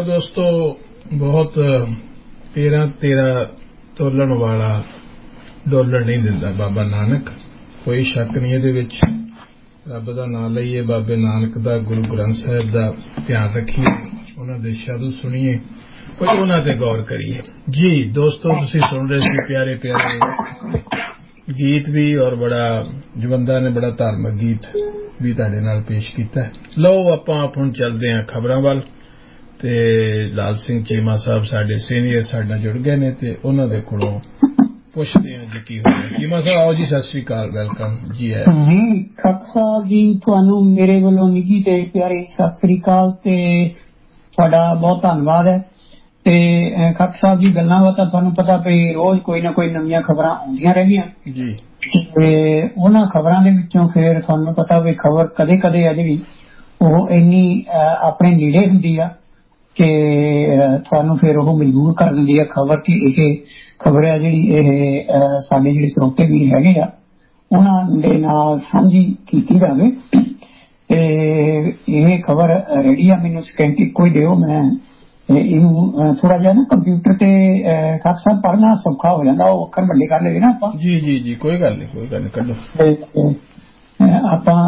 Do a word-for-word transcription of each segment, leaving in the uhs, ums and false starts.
दोस्तों बहुत तेरह तेरह तोलन वाला डॉलर नहीं दिंदा बाबा नानक, कोई शक नहीं ਇਹਦੇ ਵਿੱਚ। ਰੱਬ ਦਾ ਨਾਮ ਲਈਏ, ਬਾਬੇ ਨਾਨਕ ਦਾ, ਗੁਰੂ ਗ੍ਰੰਥ ਸਾਹਿਬ ਦਾ ਧਿਆਨ ਰੱਖੀਏ, ਉਹਨਾਂ ਦੇ ਸ਼ਬਦ ਸੁਣੀਏ, ਕੁਝ ਉਹਨਾਂ ਤੇ ਗੌਰ ਕਰੀਏ। ਜੀ ਦੋਸਤੋ, ਤੁਸੀਂ ਸੁਣ ਰਹੇ ਸੀ ਪਿਆਰੇ ਪਿਆਰੇ ਗੀਤ ਵੀ, ਔਰ ਬੜਾ ਜਵੰਦਾ ਨੇ ਬੜਾ ਧਾਰਮਿਕ ਗੀਤ ਵੀ ਤੁਹਾਡੇ ਨਾਲ ਪੇਸ਼ ਕੀਤਾ। ਲਓ ਆਪਾਂ ਹੁਣ ਚੱਲਦੇ ਹਾਂ ਖਬਰਾਂ ਵੱਲ, ਤੇ ਲਾਲ ਸਿੰਘ ਚੀਮਾ ਸਾਹਿਬ ਸਾਡੇ ਸੀਨੀਅਰ ਸਾਡੇ ਨਾਲ ਜੁੜ ਗਏ ਨੇ ਤੇ ਉਹਨਾਂ ਦੇ ਕੋਲੋਂ ਪੁੱਛਦੇ ਹਾਂ ਜੀ ਕੀ ਹੋਇਆ। ਚੀਮਾ ਸਾਹਿਬ ਆਓ ਜੀ, ਸਤਿ ਸ੍ਰੀ ਅਕਾਲ, ਵੈਲਕਮ ਜੀ। ਹੈ ਜੀ ਖੱਕ ਸਾਹਿਬ ਜੀ, ਤੁਹਾਨੂੰ ਮੇਰੇ ਵੱਲੋਂ ਨਿੱਘੀ ਤੇ ਪਿਆਰੀ ਸਤਿ ਸ੍ਰੀ ਅਕਾਲ ਤੇ ਤੁਹਾਡਾ ਬਹੁਤ ਧੰਨਵਾਦ ਹੈ। ਤੇ ਖੱਕ ਸਾਹਿਬ ਜੀ, ਗੱਲਾਂ ਬਾਤਾਂ ਤੁਹਾਨੂੰ ਪਤਾ ਵੀ ਰੋਜ਼ ਕੋਈ ਨਾ ਕੋਈ ਨਵੀਆਂ ਖਬਰਾਂ ਆਉਂਦੀਆਂ ਰਹਿੰਦੀਆਂ ਜੀ, ਤੇ ਉਹਨਾਂ ਖਬਰਾਂ ਦੇ ਵਿੱਚੋਂ ਫਿਰ ਤੁਹਾਨੂੰ ਪਤਾ ਵੀ ਖਬਰ ਕਦੇ ਕਦੇ ਆ ਜਿਹੜੀ ਉਹ ਇੰਨੀ ਆਪਣੇ ਨੇੜੇ ਹੁੰਦੀ ਆ ਕਿ ਤੁਹਾਨੂੰ ਫਿਰ ਉਹ ਮਜਬੂਰ ਕਰ ਦਿੰਦੀ ਹੈ ਖਬਰ ਕਿ ਇਹ ਖਬਰ ਹੈ ਜਿਹੜੀ ਇਹ ਸਾਡੇ ਜਿਹੜੇ ਸਰੋਤੇ ਵੀ ਹੈਗੇ ਆ ਉਹਨਾਂ ਦੇ ਨਾਲ ਸਾਂਝੀ ਕੀਤੀ ਜਾਵੇ। ਤੇ ਇਹ ਖਬਰ ਰੈਡੀ ਆ, ਮੈਨੂੰ ਸਕਿੰਟ ਇੱਕੋ ਹੀ ਦਿਓ, ਮੈਂ ਇਹਨੂੰ ਥੋੜਾ ਜਿਹਾ ਨਾ ਕੰਪਿਊਟਰ ਤੇ ਖਾਸ ਸਾਹਿਬ ਪੜ੍ਹਨਾ ਸੌਖਾ ਹੋ ਜਾਂਦਾ, ਉਹ ਅੱਖਰ ਵੱਡੇ ਕਰ ਲਈਏ ਨਾ ਆਪਾਂ। ਜੀ ਜੀ ਜੀ, ਕੋਈ ਗੱਲ ਨਹੀਂ, ਕੋਈ ਗੱਲ ਨਹੀਂ, ਕੱਢੋ। ਆਪਾਂ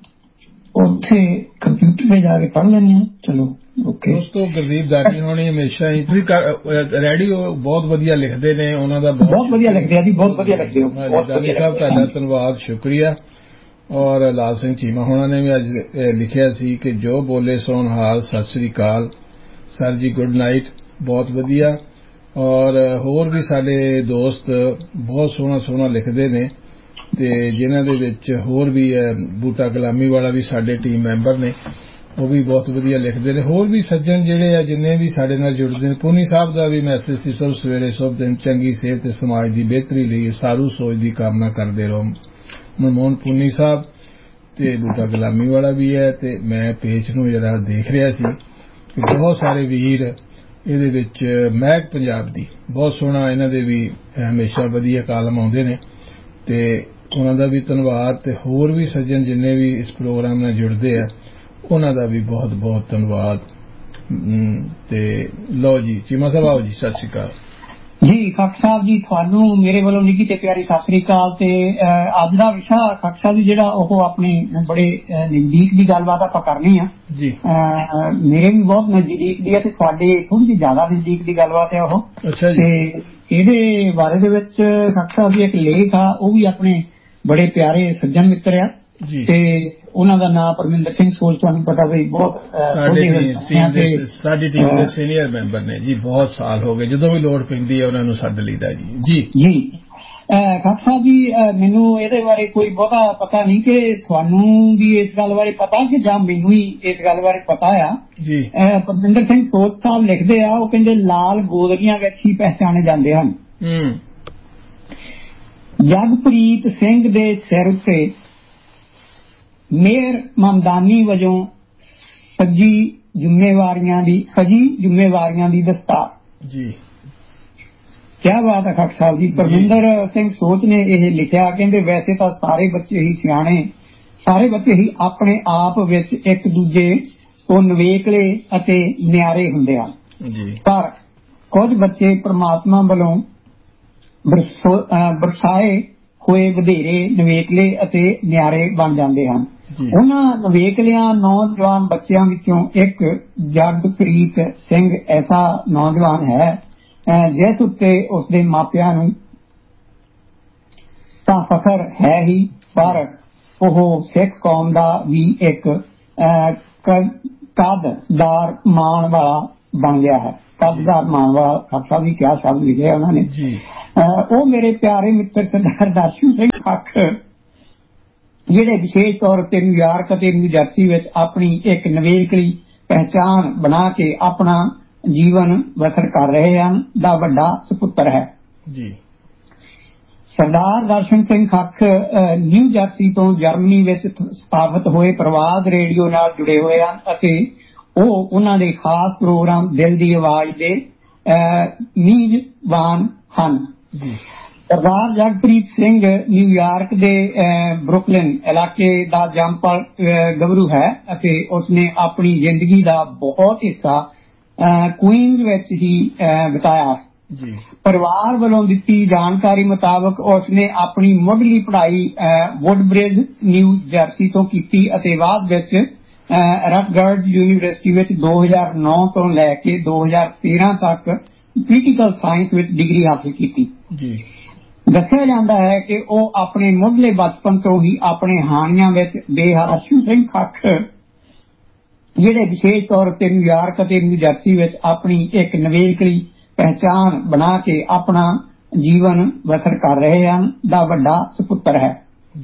ਉੱਥੇ ਕੰਪਿਊਟਰ ਤੇ ਜਾ ਕੇ ਪੜ੍ਹ ਲੈਂਦੇ ਹਾਂ। ਚਲੋ ਓਕੇ ਦੋਸਤੋ, ਗੁਰਦੀਪ ਦਾਨੀ ਹੋਣੀ ਹਮੇਸ਼ਾ ਹੀ ਰੇਡੀਓ ਬਹੁਤ ਵਧੀਆ ਲਿਖਦੇ ਨੇ, ਉਹਨਾਂ ਦਾ ਬਹੁਤ ਵਧੀਆ ਲਿਖਦੇ ਆ ਜੀ, ਬਹੁਤ ਵਧੀਆ ਲਿਖਦੇ ਹੋ ਦਾਨੀ ਸਾਹਿਬ, ਤੁਹਾਡਾ ਧੰਨਵਾਦ, ਸ਼ੁਕਰੀਆ। ਔਰ ਲਾਲ ਸਿੰਘ ਚੀਮਾ ਹੋਣਾ ਨੇ ਵੀ ਅੱਜ ਲਿਖਿਆ ਸੀ ਕਿ ਜੋ ਬੋਲੇ ਸੋਨ ਹਾਲ, ਸਤਿ ਸ੍ਰੀ ਅਕਾਲ ਸਰ ਜੀ, ਗੁੱਡ ਨਾਈਟ, ਬਹੁਤ ਵਧੀਆ। ਔਰ ਹੋਰ ਵੀ ਸਾਡੇ ਦੋਸਤ ਬਹੁਤ ਸੋਹਣਾ ਸੋਹਣਾ ਲਿਖਦੇ ਨੇ ਤੇ ਜਿਨ੍ਹਾਂ ਦੇ ਵਿੱਚ ਹੋਰ ਵੀ ਬੂਟਾ ਗੁਲਾਮੀ ਵਾਲਾ ਵੀ ਸਾਡੇ ਟੀਮ ਮੈਂਬਰ ਨੇ, ਉਹ ਵੀ ਬਹੁਤ ਵਧੀਆ ਲਿਖਦੇ ਨੇ। ਹੋਰ ਵੀ ਸੱਜਣ ਜਿਹੜੇ ਆ ਜਿੰਨੇ ਵੀ ਸਾਡੇ ਨਾਲ ਜੁੜਦੇ ਨੇ, ਪੂਨੀ ਸਾਹਿਬ ਦਾ ਵੀ ਮੈਸੇਜ ਸੀ, ਸੁਬ ਸਵੇਰੇ ਸੁਬ ਦਿਨ ਚੰਗੀ ਸਿਹਤ ਤੇ ਸਮਾਜ ਦੀ ਬਿਹਤਰੀ ਲਈ ਸਾਰੂ ਸੋਚ ਦੀ ਕਾਮਨਾ ਕਰਦੇ ਰਹੋ। ਮਨਮੋਹਨ ਪੂਨੀ ਸਾਹਿਬ ਤੇ ਬੂਟਾ ਗੁਲਾਮੀ ਵਾਲਾ ਵੀ ਹੈ। ਤੇ ਮੈਂ ਪੇਜ ਨੂੰ ਜਿਹੜਾ ਦੇਖ ਰਿਹਾ ਸੀ ਕਿ ਬਹੁਤ ਸਾਰੇ ਵੀਰ ਇਹਦੇ ਵਿੱਚ, ਮਹਿਕ ਪੰਜਾਬ ਦੀ ਬਹੁਤ ਸੋਹਣਾ, ਇਹਨਾਂ ਦੇ ਵੀ ਹਮੇਸ਼ਾ ਵਧੀਆ ਕਾਲਮ ਆਉਂਦੇ ਨੇ ਤੇ ਉਹਨਾਂ ਦਾ ਵੀ ਧੰਨਵਾਦ। ਤੇ ਹੋਰ ਵੀ ਸੱਜਣ ਜਿੰਨੇ ਵੀ ਇਸ ਪ੍ਰੋਗਰਾਮ ਨਾਲ ਜੁੜਦੇ ਆ ਉਹਨਾਂ ਦਾ ਵੀ ਬਹੁਤ ਬਹੁਤ ਧੰਨਵਾਦ। ਤੇ ਲਓ ਜੀ ਚੀਮਾ ਸਾਹਿਬ ਆਓ ਜੀ, ਸਤਿ ਸ੍ਰੀ ਅਕਾਲ ਜੀ। ਖੱਕ ਸਾਹਿਬ ਜੀ, ਤੁਹਾਨੂੰ ਮੇਰੇ ਵੱਲੋਂ ਨਿੱਘੀ ਤੇ ਪਿਆਰੀ ਸਤਿ ਸ੍ਰੀ ਅਕਾਲ। ਤੇ ਅੱਜ ਦਾ ਵਿਸ਼ਾ ਖੱਕ ਸਾਹਿਬ ਜੀ ਜਿਹੜਾ ਉਹ ਆਪਣੇ ਬੜੇ ਨਜ਼ਦੀਕ ਦੀ ਗੱਲਬਾਤ ਆਪਾਂ ਕਰਨੀ ਆ ਜੀ। ਮੇਰੇ ਵੀ ਬਹੁਤ ਨਜ਼ਦੀਕ ਦੀ ਹੈ ਤੇ ਤੁਹਾਡੇ ਥੋੜੀ ਜਿਹੀ ਜ਼ਿਆਦਾ ਨਜ਼ਦੀਕ ਦੀ ਗੱਲਬਾਤ ਹੈ ਉਹ। ਅੱਛਾ ਜੀ। ਤੇ ਇਹਦੇ ਬਾਰੇ ਦੇ ਵਿੱਚ ਖੱਕ ਸਾਹਿਬ ਜੀ ਇੱਕ ਲੇਖ ਆ, ਉਹ ਵੀ ਆਪਣੇ ਬੜੇ ਪਿਆਰੇ ਸੱਜਣ ਮਿੱਤਰ ਆ ਜੀ, ਤੇ ਉਹਨਾਂ ਦਾ ਨਾਮ ਪਰਮਿੰਦਰ ਸਿੰਘ ਸੋਲ, ਤੁਹਾਨੂੰ ਪਤਾ ਵੀ ਬਹੁਤ ਸਾਡੀ ਟੀਮ ਦੇ ਸੀਨੀਅਰ ਮੈਂਬਰ ਨੇ ਜੀ, ਬਹੁਤ ਸਾਲ ਹੋ ਗਏ, ਜਦੋਂ ਵੀ ਲੋੜ ਪੈਂਦੀ ਹੈ ਉਹਨਾਂ ਨੂੰ ਸੱਦ ਲਈਦਾ ਜੀ। ਜੀ ਜੀ ਖਾਨ ਸਾਹਿਬ ਜੀ, ਮੈਨੂੰ ਇਹਦੇ ਬਾਰੇ ਕੋਈ ਬਹੁਤਾ ਪਤਾ ਨਹੀਂ ਕਿ ਤੁਹਾਨੂੰ ਵੀ ਇਸ ਗੱਲ ਬਾਰੇ ਪਤਾ ਕਿ ਜਾਂ ਮੈਨੂੰ ਹੀ ਇਸ ਗੱਲ ਬਾਰੇ ਪਤਾ ਆ ਜੀ। ਪਰਮਿੰਦਰ ਸਿੰਘ ਸੋਲ ਸਾਹਿਬ ਲਿਖਦੇ ਆ, ਉਹ ਕਹਿੰਦੇ ਲਾਲ ਗੋਦੜੀਆਂ ਵਿੱਚ ਹੀ ਪਹਿਚਾਣੇ ਜਾਂਦੇ ਹਨ। ਜਗਪ੍ਰੀਤ ਸਿੰਘ ਦੇ ਸਿਰ ਉੱਤੇ ਮੇਰ ਮਮਦਾਨੀ ਵਜੋਂ ਸੱਜੀ ਜ਼ਿੰਮੇਵਾਰੀਆਂ ਦੀ ਸਜੀ ਜ਼ਿੰਮੇਵਾਰੀਆਂ ਦੀ ਦਸਤਾਰ। ਜੀ ਕਿਆ ਬਾਤ ਹੈ ਖੱਕ ਸਾਹਿਬ ਜੀ। ਪਰਮਿੰਦਰ ਸਿੰਘ ਸੋਚ ਨੇ ਇਹ ਲਿਖਿਆ, ਕਹਿੰਦੇ ਵੈਸੇ ਤਾਂ ਸਾਰੇ ਬੱਚੇ ਹੀ ਸਿਆਣੇ, ਸਾਰੇ ਬੱਚੇ ਹੀ ਆਪਣੇ ਆਪ ਵਿੱਚ ਇੱਕ ਦੂਜੇ ਤੋਂ ਨਵੇਕਲੇ ਅਤੇ ਨਿਆਰੇ ਹੁੰਦੇ ਹਨ, ਪਰ ਕੁਝ ਬੱਚੇ ਪ੍ਰਮਾਤਮਾ ਵੱਲੋਂ ਬਰਸਾਏ ਹੋਏ ਵਧੇਰੇ ਨਵੇਕਲੇ ਅਤੇ ਨਿਆਰੇ ਬਣ ਜਾਂਦੇ ਹਨ। ਉਹਨਾਂ ਨਵੇਕਲਿਆਂ ਨੌਜਵਾਨ ਬੱਚਿਆਂ ਵਿੱਚੋਂ ਇੱਕ ਜਗਪ੍ਰੀਤ ਸਿੰਘ ਐਸਾ ਨੌਜਵਾਨ ਹੈ ਜਿਸ ਉੱਤੇ ਉਸਦੇ ਮਾਪਿਆਂ ਨੂੰ ਤਾਂ ਫਖਰ ਹੈ ਹੀ, ਪਰ ਉਹ ਸਿੱਖ ਕੌਮ ਦਾ ਵੀ ਇੱਕ ਕਦਦਾਰ ਮਾਣ ਵਾਲਾ ਬਣ ਗਿਆ ਹੈ। ਕਦਦਾਰ ਮਾਣ ਵਾਲਾ ਖਾਲਸਾ ਵੀ ਕਿਆ ਸ਼ਬਦ ਲਿਖਿਆ ਉਹਨਾਂ ਨੇ। ਉਹ ਮੇਰੇ ਪਿਆਰੇ ਮਿੱਤਰ ਸਰਦਾਰ ਦਰਸ਼ਨ ਸਿੰਘ ਖੱਖ, ਜਿਹੜੇ ਵਿਸ਼ੇਸ਼ ਤੌਰ ਉੱਤੇ ਨਿਊਯਾਰਕ ਅਤੇ ਨਿਊ ਜਰਸੀ ਵਿੱਚ ਆਪਣੀ ਇੱਕ ਨਵੇਕਲੀ ਪਹਿਚਾਣ ਬਣਾ ਕੇ ਆਪਣਾ ਜੀਵਨ ਬਸਰ ਕਰ ਰਹੇ ਹਨ, ਦਾ ਵੱਡਾ ਸੁਪੁੱਤਰ ਹੈ ਜੀ। ਸਰਦਾਰ ਦਰਸ਼ਨ ਸਿੰਘ ਖੱਖ ਨਿਊ ਜਰਸੀ ਤੋਂ ਜਰਮਨੀ ਵਿੱਚ ਸਥਾਪਿਤ ਹੋਏ ਪ੍ਰਵਾਦ ਰੇਡੀਓ ਨਾਲ ਜੁੜੇ ਹੋਏ ਹਨ ਅਤੇ ਉਹ ਉਹਨਾਂ ਦੇ ਖਾਸ ਪ੍ਰੋਗਰਾਮ ਦਿਲ ਦੀ ਆਵਾਜ਼ ਦੇ ਮੀਜ਼ਬਾਨ ਹਨ। ਸਰਦਾਰ ਜਗਪ੍ਰੀਤ ਸਿੰਘ ਨਿਊਯਾਰਕ ਦੇ ਬਰੁਕਲਿਨ ਇਲਾਕੇ ਦਾ ਜੰਮਪਲ ਗੱਭਰੂ ਹੈ ਅਤੇ ਉਸਨੇ ਆਪਣੀ ਜ਼ਿੰਦਗੀ ਦਾ ਬਹੁਤ ਹਿੱਸਾ ਕੁਈਨਜ਼ ਵਿੱਚ ਹੀ ਬਿਤਾਇਆ। ਪਰਿਵਾਰ ਵੱਲੋਂ ਦਿੱਤੀ ਜਾਣਕਾਰੀ ਮੁਤਾਬਕ ਉਸਨੇ ਆਪਣੀ ਮੁੱਢਲੀ ਪੜ੍ਹਾਈ ਵੁੱਡਬ੍ਰਿਜ ਨਿਊ ਜਰਸੀ ਤੋਂ ਕੀਤੀ ਅਤੇ ਬਾਅਦ ਵਿੱਚ ਰਟਗਰਜ਼ ਯੂਨੀਵਰਸਿਟੀ ਵਿੱਚ ਦੋ ਹਜ਼ਾਰ ਨੌ ਤੋਂ ਲੈ ਕੇ ਦੋ ਹਜ਼ਾਰ ਤੇਰਾਂ ਤੱਕ ਪੋਲੀਟੀਕਲ ਸਾਇੰਸ ਵਿੱਚ ਡਿਗਰੀ ਹਾਸਲ ਕੀਤੀ। ਦੱਸਿਆ ਜਾਂਦਾ ਹੈ ਕਿ ਉਹ ਆਪਣੇ ਮੁੱਢਲੇ ਬਚਪਨ ਤੋਂ ਹੀ ਆਪਣੇ ਹਾਣੀਆਂ ਵਿੱਚ ਬੇਹੱਦ ਅਸ਼ੂ ਸਿੰਘ ਖੱਖ ਜਿਹੜੇ ਵਿਸ਼ੇਸ਼ ਤੌਰ ਉੱਤੇ ਨਿਊਯਾਰਕ ਅਤੇ ਨਿਊ ਜਰਸੀ ਵਿੱਚ ਆਪਣੀ ਇੱਕ ਨਿਵੇਕਲੀ ਪਹਿਚਾਣ ਬਣਾ ਕੇ ਆਪਣਾ ਜੀਵਨ ਬਸਰ ਕਰ ਰਹੇ ਹਨ ਦਾ ਵੱਡਾ ਸੁਪੁੱਤਰ ਹੈ।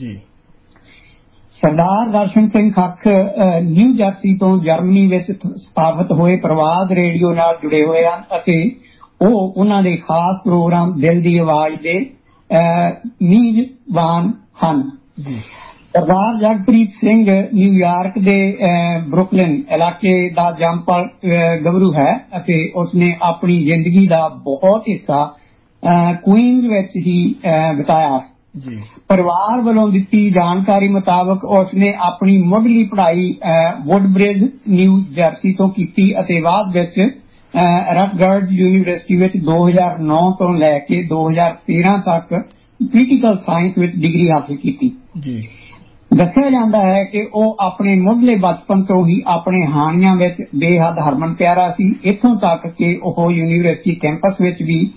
ਸਰਦਾਰ ਦਰਸ਼ਨ ਸਿੰਘ ਖੱਖ ਨਿਊ ਜਰਸੀ ਤੋਂ ਜਰਮਨੀ ਵਿੱਚ ਸਥਾਪਿਤ ਹੋਏ ਪ੍ਰਵਾਦ ਰੇਡੀਓ ਨਾਲ ਜੁੜੇ ਹੋਏ ਹਨ ਅਤੇ ਉਹ ਉਹਨਾਂ ਦੇ ਖਾਸ ਪ੍ਰੋਗਰਾਮ ਦਿਲ ਦੀ ਆਵਾਜ਼ ਦੇ ਮੀਜ਼ਬਾਨ ਹਨ। ਸਰਦਾਰ ਜਗਪ੍ਰੀਤ ਸਿੰਘ ਨਿਊਯਾਰਕ ਦੇ ਬਰੁਕਲਿਨ ਇਲਾਕੇ ਦਾ ਜੰਮਪਲ ਗੱਭਰੂ ਹੈ ਅਤੇ ਉਸਨੇ ਆਪਣੀ ਜ਼ਿੰਦਗੀ ਦਾ ਬਹੁਤ ਹਿੱਸਾ ਕੁਈਨਜ਼ ਵਿੱਚ ਹੀ ਬਿਤਾਇਆ। ਪਰਿਵਾਰ ਵੱਲੋਂ ਦਿੱਤੀ ਜਾਣਕਾਰੀ ਮੁਤਾਬਕ ਉਸਨੇ ਆਪਣੀ ਮੁੱਢਲੀ ਪੜ੍ਹਾਈ ਵੁੱਡਬ੍ਰਿਜ ਨਿਊ ਜਰਸੀ ਤੋਂ ਕੀਤੀ ਅਤੇ ਬਾਅਦ ਵਿੱਚ ਰਟਗਰਜ਼ ਯੂਨੀਵਰਸਿਟੀ ਵਿੱਚ ਦੋ ਹਜ਼ਾਰ ਨੌ ਤੋਂ ਲੈ ਕੇ ਦੋ ਹਜ਼ਾਰ ਤੇਰਾਂ ਤੱਕ ਪੋਲੀਟੀਕਲ ਸਾਇੰਸ ਵਿੱਚ ਡਿਗਰੀ ਹਾਸਲ ਕੀਤੀ। ਦੱਸਿਆ ਜਾਂਦਾ ਹੈ ਕਿ ਉਹ ਆਪਣੇ ਮੁੱਢਲੇ ਬਚਪਨ ਤੋਂ ਹੀ ਆਪਣੇ ਹਾਣੀਆਂ ਵਿੱਚ ਬੇਹੱਦ ਹਰਮਨ ਪਿਆਰਾ ਸੀ, ਇੱਥੋਂ ਤੱਕ ਕਿ ਉਹ ਯੂਨੀਵਰਸਿਟੀ ਕੈਂਪਸ ਵਿੱਚ ਵੀ